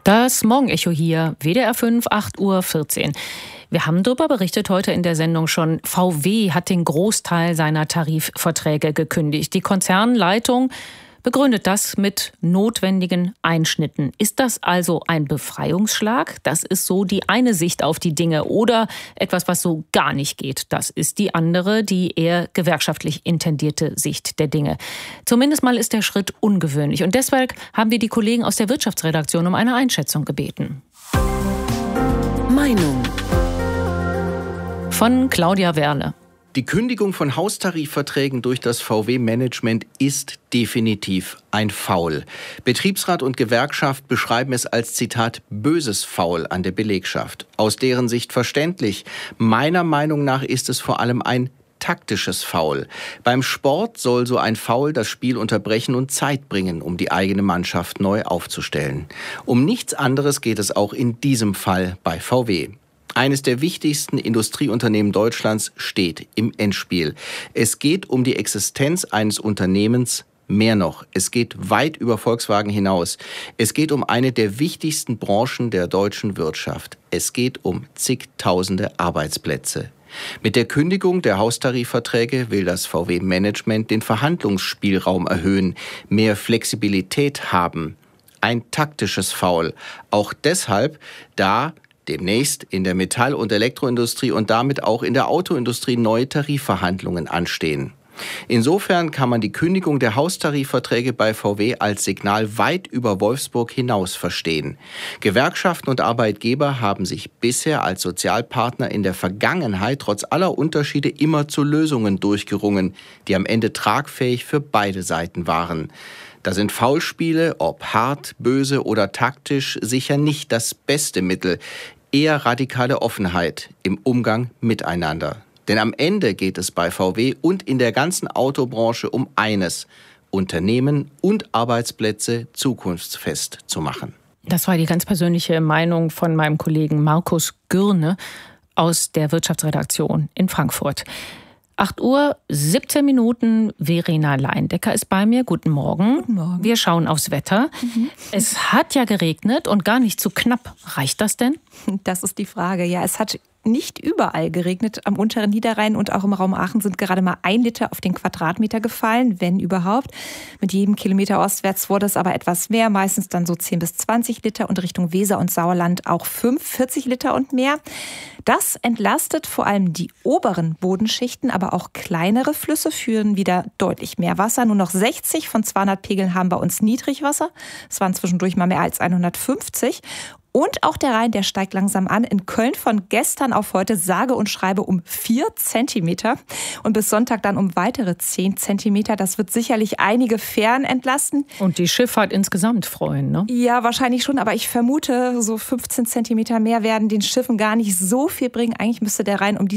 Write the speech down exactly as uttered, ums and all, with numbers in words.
Das Morgenecho hier, W D R fünf, acht Uhr vierzehn. Wir haben darüber berichtet heute in der Sendung schon. V W hat den Großteil seiner Tarifverträge gekündigt. Die Konzernleitung begründet das mit notwendigen Einschnitten. Ist das also ein Befreiungsschlag? Das ist so die eine Sicht auf die Dinge. Oder etwas, was so gar nicht geht. Das ist die andere, die eher gewerkschaftlich intendierte Sicht der Dinge. Zumindest mal ist der Schritt ungewöhnlich. Und deshalb haben wir die Kollegen aus der Wirtschaftsredaktion um eine Einschätzung gebeten. Meinung von Claudia Werle. Die Kündigung von Haustarifverträgen durch das V W-Management ist definitiv ein Foul. Betriebsrat und Gewerkschaft beschreiben es als, Zitat, böses Foul an der Belegschaft. Aus deren Sicht verständlich. Meiner Meinung nach ist es vor allem ein taktisches Foul. Beim Sport soll so ein Foul das Spiel unterbrechen und Zeit bringen, um die eigene Mannschaft neu aufzustellen. Um nichts anderes geht es auch in diesem Fall bei V W. Eines der wichtigsten Industrieunternehmen Deutschlands steht im Endspiel. Es geht um die Existenz eines Unternehmens, mehr noch. Es geht weit über Volkswagen hinaus. Es geht um eine der wichtigsten Branchen der deutschen Wirtschaft. Es geht um zigtausende Arbeitsplätze. Mit der Kündigung der Haustarifverträge will das V W-Management den Verhandlungsspielraum erhöhen, mehr Flexibilität haben. Ein taktisches Foul. Auch deshalb, da demnächst in der Metall- und Elektroindustrie und damit auch in der Autoindustrie neue Tarifverhandlungen anstehen. Insofern kann man die Kündigung der Haustarifverträge bei V W als Signal weit über Wolfsburg hinaus verstehen. Gewerkschaften und Arbeitgeber haben sich bisher als Sozialpartner in der Vergangenheit trotz aller Unterschiede immer zu Lösungen durchgerungen, die am Ende tragfähig für beide Seiten waren. Da sind Foulspiele, ob hart, böse oder taktisch, sicher nicht das beste Mittel. Eher radikale Offenheit im Umgang miteinander. Denn am Ende geht es bei V W und in der ganzen Autobranche um eines: Unternehmen und Arbeitsplätze zukunftsfest zu machen. Das war die ganz persönliche Meinung von meinem Kollegen Markus Gürne aus der Wirtschaftsredaktion in Frankfurt. acht Uhr siebzehn Minuten, Verena Leindecker ist bei mir. Guten Morgen. Guten Morgen. Wir schauen aufs Wetter. Mhm. Es hat ja geregnet und gar nicht zu knapp. Reicht das denn? Das ist die Frage. Ja, es hat nicht überall geregnet. Am unteren Niederrhein und auch im Raum Aachen sind gerade mal ein Liter auf den Quadratmeter gefallen, wenn überhaupt. Mit jedem Kilometer ostwärts wurde es aber etwas mehr, meistens dann so zehn bis zwanzig Liter und Richtung Weser und Sauerland auch fünf, vierzig Liter und mehr. Das entlastet vor allem die oberen Bodenschichten, aber auch kleinere Flüsse führen wieder deutlich mehr Wasser. Nur noch sechzig von zweihundert Pegeln haben bei uns Niedrigwasser. Es waren zwischendurch mal mehr als hundertfünfzig. Und auch der Rhein, der steigt langsam an. In Köln von gestern auf heute sage und schreibe um vier Zentimeter. Und bis Sonntag dann um weitere zehn Zentimeter. Das wird sicherlich einige Fähren entlasten. Und die Schifffahrt insgesamt freuen, ne? Ja, wahrscheinlich schon. Aber ich vermute, so fünfzehn Zentimeter mehr werden den Schiffen gar nicht so viel bringen. Eigentlich müsste der Rhein um die